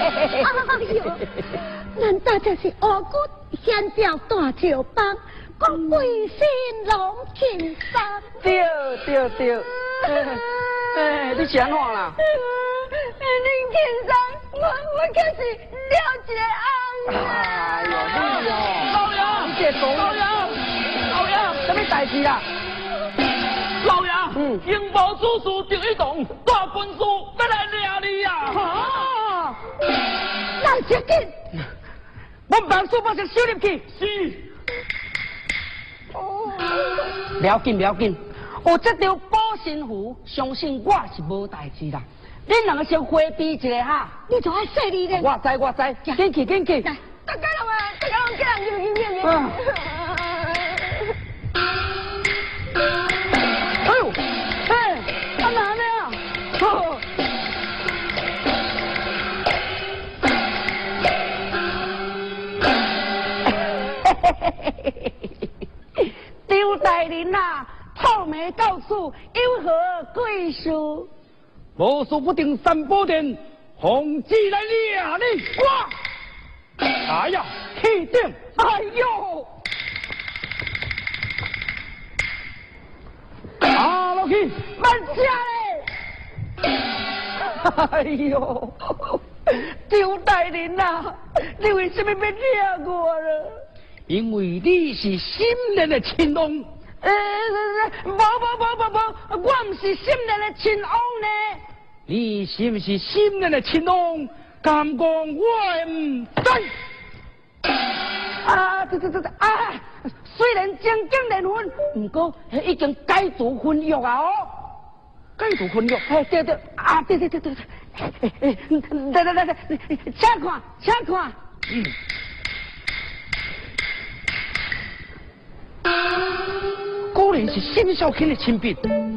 呦，难道这是恶骨先调大桥帮，讲贵姓龙青山？ 对。你是安怎啦？ 林青山，我可是了一个翁。 哎呦，你哦， 老爷， 你这老爷，什么代志啦？ 老爷，英宝主事郑一栋大军师要来抓你呀！ 啊！ 来接紧， 我万事把这收入去。 是。 不要紧，有这条保身符，相信我是无代志啦。恁两个先回避一下哈。 你就爱说你咧。 我知，紧去。 大家人啊，大家人叫人入。 哎呦，安哪呢？刘大人呐，透眉告诉有何贵事？ 无事不定三宝殿，红旨来抓你！我，哎呀，气定！ 哎呦！ 下落去， 慢下嘞！哎呦，刘大人呐，你为什么要抓我了？ 因为你是心人的亲翁。 不，我唔是心人的亲翁呢。 你是不是心人的亲翁？敢讲我唔知？ 虽然正经离婚，不过已经解除婚约啊！哦， 解除婚约？ 对，对，来，请看。 果然是辛孝钦的亲笔。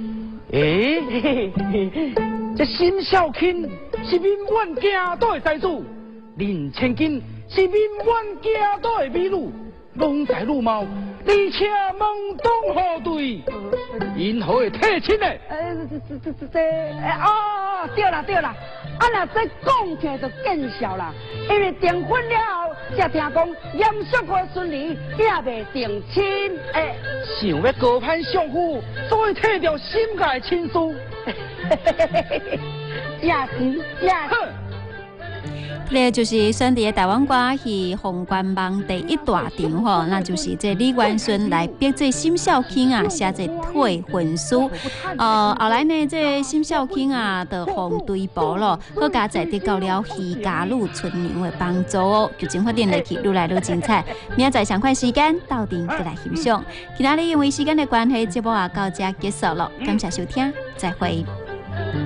这辛孝钦是闽阮家岛的财主，林千金是闽阮家岛的美女，郎才女貌，而且门当户对，因何会提亲呢？ 对啦，若再讲起来就见笑啦，因为订婚了后，才听讲严肃过顺利，也未定亲。 想要高攀相夫，所以退掉心界亲事。 也是。 这就是选择台湾歌戏红冠梦第一大场吼，那就是这李元顺来逼这辛孝钦啊写这退婚书。后来呢，这辛孝钦啊就互追捕咯，好加在得到了徐家女春娘的帮助哦，剧情发展落去愈来愈精彩。明仔载上款时间到店再来欣赏。今仔日因为时间的关系，节目也到这结束了，感谢收听，再会。